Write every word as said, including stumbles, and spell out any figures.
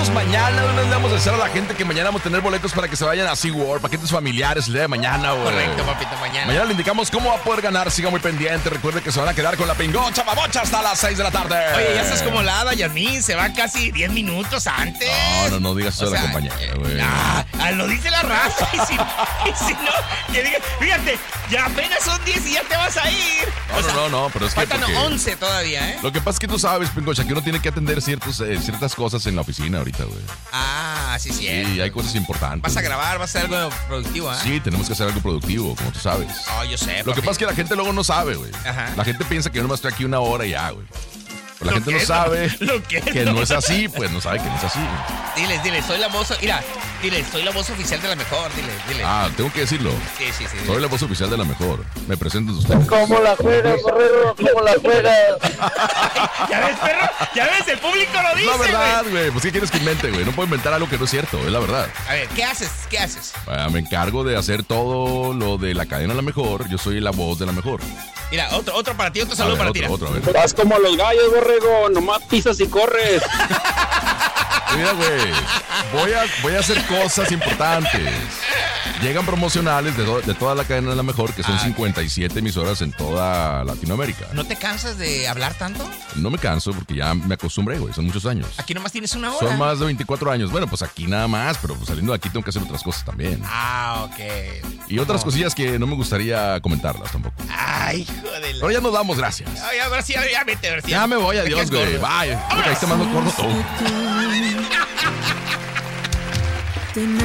indicamos mañana, no le vamos a decir a la gente que mañana vamos a tener boletos para que se vayan a SeaWorld, paquetes familiares el día de mañana, güey. Correcto, papito, mañana. Mañana le indicamos cómo va a poder ganar, siga muy pendiente. Recuerde que se van a quedar con la pingocha babocha hasta las seis de la tarde. Oye, ya estás como la hada, Yasmín, se va casi diez minutos antes. No, no, no digas eso O de la sea, compañera, güey. Ah, ah, lo dice la raza. Y si, y si no, que diga, fíjate, ya apenas son diez y ya te vas a ir. No, O sea, no, no, no, pero es que faltan porque- once todavía, ¿eh? Lo que pasa es que tú sabes, pingocha, que uno tiene que atender ciertos, eh, ciertas cosas en la oficina ahorita, güey. Ah, sí, sí. Sí, hay cosas importantes. Vas a grabar, vas a hacer algo productivo, ¿eh? Sí, tenemos que hacer algo productivo, como tú sabes. Oh, yo sé. Lo que papi. pasa es que la gente luego no sabe, güey. Ajá. La gente piensa que yo nomás estoy aquí una hora y ya, güey. Pero la Lo gente que no es, sabe lo que es, que no. no es así, pues no sabe que no es así. Diles, diles, soy la voz. Mira, diles, soy la voz oficial de la mejor. Diles, diles. Ah, tengo que decirlo. Sí, sí, sí. Soy la voz oficial de la mejor. Me presento a ustedes. ¿Cómo la juegas, Borrego? ¿Cómo la juegas? Ya ves, perro, ya ves, el público lo Es dice, la verdad, güey. güey. Pues ¿qué quieres que invente, güey? No puedo inventar algo que no es cierto, es la verdad. A ver, ¿qué haces? ¿Qué haces? Ah, me encargo de hacer todo lo de la cadena La Mejor. Yo soy la voz de La Mejor. Mira, otro, otro para ti, otro A saludo ver, para otro, ti. otro, a ver. Vas como los gallos, Borrego. Nomás pisas y corres. Mira, güey, voy a, voy a hacer cosas importantes. Llegan promocionales de, to- de toda la cadena de La Mejor, que son Ah, cincuenta y siete emisoras en toda Latinoamérica. ¿No te cansas de hablar tanto? No me canso porque ya me acostumbré, güey, son muchos años. Aquí nomás tienes una hora. Son más de veinticuatro años. Bueno, pues aquí nada más, pero pues saliendo de aquí tengo que hacer otras cosas también. Ah, ok. Y otras No. cosillas que no me gustaría comentarlas tampoco. Ay, hijo de la... Pero ya nos damos, gracias. Ay, a ver si, ya, ya vete, a ver si. Ya me voy, Te adiós, quedas güey. gordo. Bye. Me caíste más gordo tú. Tener